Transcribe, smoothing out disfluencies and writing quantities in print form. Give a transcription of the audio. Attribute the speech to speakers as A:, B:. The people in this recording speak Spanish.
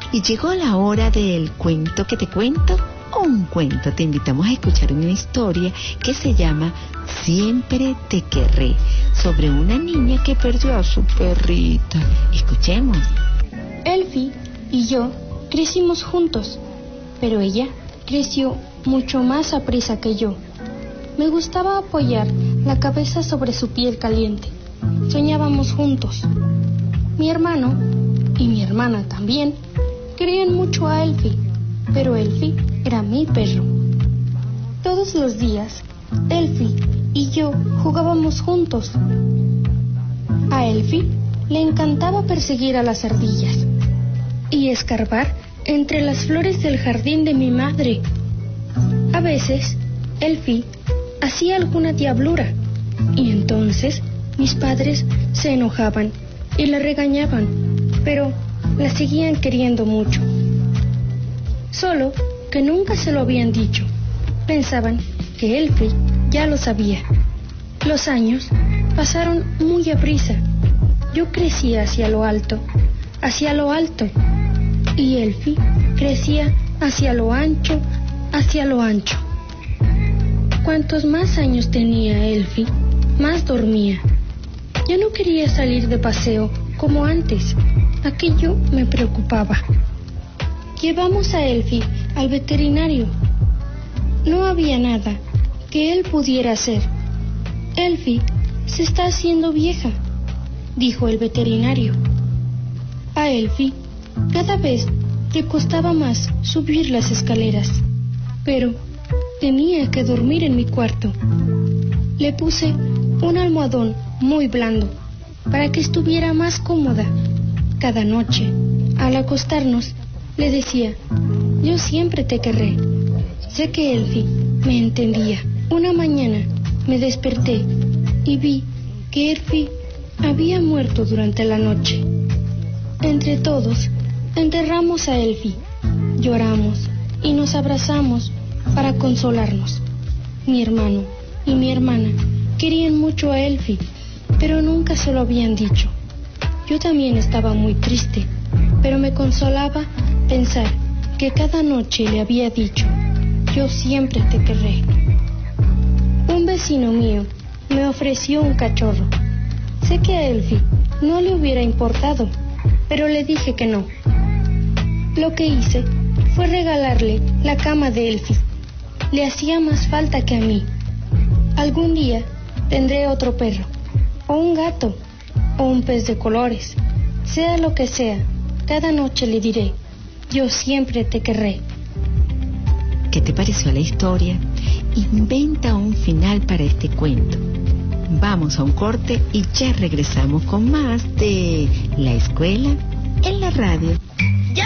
A: Y llegó la hora del cuento que te cuento, o un cuento. Te invitamos a escuchar una historia que se llama Siempre te querré, sobre una niña que perdió a su perrita. Escuchemos.
B: Elfie y yo crecimos juntos, pero ella creció mucho más aprisa que yo. Me gustaba apoyar la cabeza sobre su piel caliente. Soñábamos juntos. Mi hermano y mi hermana también querían mucho a Elfie, pero Elfie era mi perro. Todos los días, Elfie y yo jugábamos juntos. A Elfie le encantaba perseguir a las ardillas y escarbar entre las flores del jardín de mi madre. A veces, Elfie hacía alguna diablura y entonces mis padres se enojaban y la regañaban, pero la seguían queriendo mucho. Solo que nunca se lo habían dicho. Pensaban que Elfie ya lo sabía. Los años pasaron muy aprisa. Yo crecía hacia lo alto, y Elfie crecía hacia lo ancho. Cuantos más años tenía Elfie, más dormía. Ya no quería salir de paseo como antes. Aquello me preocupaba. Llevamos a Elfie al veterinario. No había nada que él pudiera hacer. Elfie se está haciendo vieja, dijo el veterinario. A Elfie cada vez le costaba más subir las escaleras, pero tenía que dormir en mi cuarto. Le puse un almohadón muy blando para que estuviera más cómoda. Cada noche, al acostarnos, le decía: yo siempre te querré. Sé que Elfie me entendía. Una mañana me desperté y vi que Elfie había muerto durante la noche. Entre todos enterramos a Elfie, lloramos y nos abrazamos para consolarnos. Mi hermano y mi hermana querían mucho a Elfie, pero nunca se lo habían dicho. Yo también estaba muy triste, pero me consolaba pensar que cada noche le había dicho: yo siempre te querré. Un vecino mío me ofreció un cachorro. Sé que a Elfie no le hubiera importado, pero le dije que no. Lo que hice fue regalarle la cama de Elfie. Le hacía más falta que a mí. Algún día tendré otro perro, o un gato, o un pez de colores. Sea lo que sea, cada noche le diré: yo siempre te querré.
A: ¿Qué te pareció la historia? Inventa un final para este cuento. Vamos a un corte y ya regresamos con más de La Escuela en la Radio.